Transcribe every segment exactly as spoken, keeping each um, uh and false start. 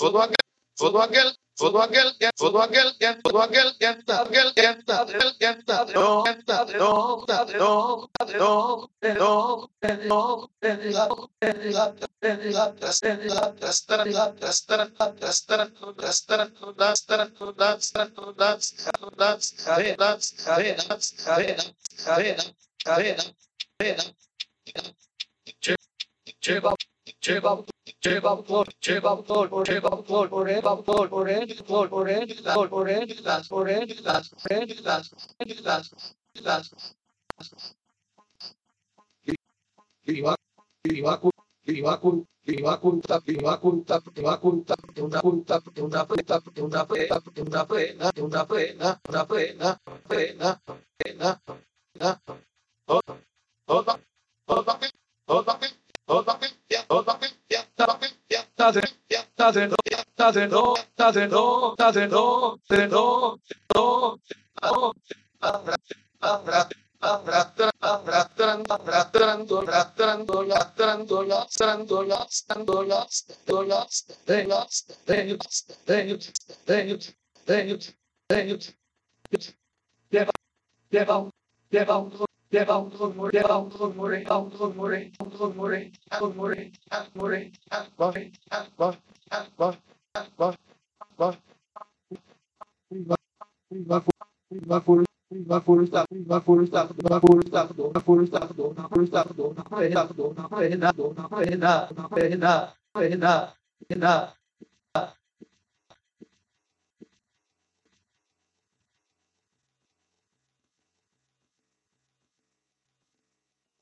todo aquel, todo aquel, todo aquel, todo aquel, todo aquel, aquel, Lleva, lleva, lleva autor, lleva autor, lleva autor, por el autor, por el autor, por el autor, por el las, por el las, por el las, por el las, las. Viva, viva, viva, viva, culta, viva, culta, viva, culta, una culta, una pena, una pena, una pena, una pena, una pena, pena, pena, pena. Oh, oh, oh, oh, oh, Lleva, lleva un lleva un rumor, lleva un rumor, lleva un rumor, un rumor, un rumor, un rumor, va, va, va, va, va. Va, va, va, va, força, va, força, va, força, dona, força, dona, força, dona, pena, dona, pena, dona, pena, dona, pena, pena, pena.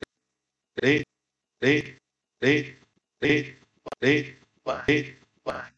Re, re, re, re, re, re, re,